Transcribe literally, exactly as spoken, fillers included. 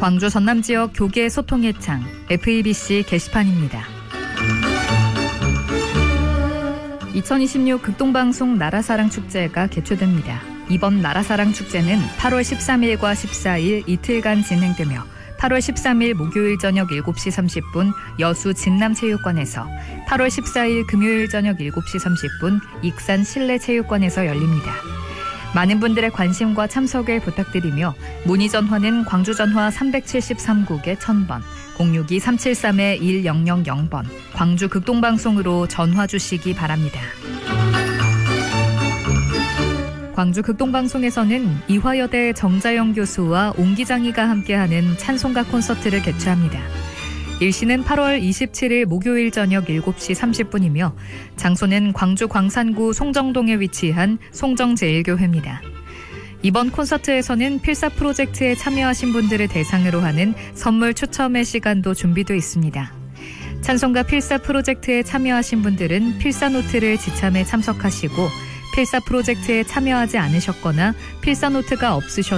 광주 전남 지역 교계 소통의 창 에프이비씨 게시판입니다. 이천이십육 극동방송 나라사랑 축제가 개최됩니다. 이번 나라사랑 축제는 팔월 십삼일과 십사일 이틀간 진행되며 팔월 십삼일 목요일 저녁 일곱 시 삼십 분 여수 진남체육관에서, 팔월 십사일 금요일 저녁 일곱 시 삼십 분 익산 실내체육관에서 열립니다. 많은 분들의 관심과 참석을 부탁드리며 문의 전화는 광주 전화 삼칠삼국에 천 번, 공육이 삼칠삼 일공공공 번, 광주 극동방송으로 전화 주시기 바랍니다. 광주 극동방송에서는 이화여대 정자영 교수와 옹기장이가 함께하는 찬송가 콘서트를 개최합니다. 일시는 팔월 이십칠일 목요일 저녁 일곱 시 삼십 분이며 장소는 광주 광산구 송정동에 위치한 송정제일교회입니다. 이번 콘서트에서는 필사 프로젝트에 참여하신 분들을 대상으로 하는 선물 추첨의 시간도 준비되어 있습니다. 찬송가 필사 프로젝트에 참여하신 분들은 필사 노트를 지참해 참석하시고, 필사 프로젝트에 참여하지 않으셨거나 필사 노트가 없으셔도